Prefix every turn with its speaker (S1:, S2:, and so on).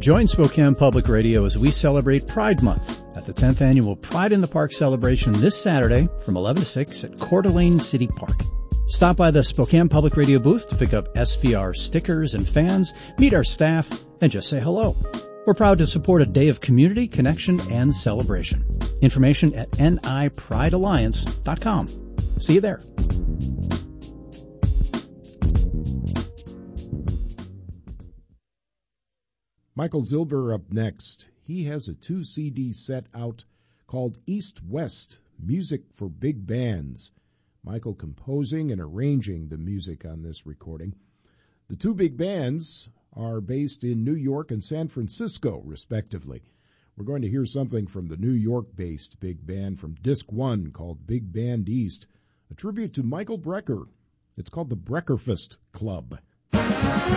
S1: Join Spokane Public Radio as we celebrate Pride Month at the 10th Annual Pride in the Park celebration this Saturday from 11 to 6 at Coeur d'Alene City Park. Stop by the Spokane Public Radio booth to pick up SPR stickers and fans, meet our staff, and just say hello. We're proud to support a day of community, connection, and celebration. Information at nipridealliance.com. See you there.
S2: Michael Zilber up next. He has a 2-CD set out called East-West, Music for Big Bands. Michael composing and arranging the music on this recording. The two big bands are based in New York and San Francisco, respectively. We're going to hear something from the New York-based big band from Disc 1 called Big Band East, a tribute to Michael Brecker. It's called the Breckerfest Club.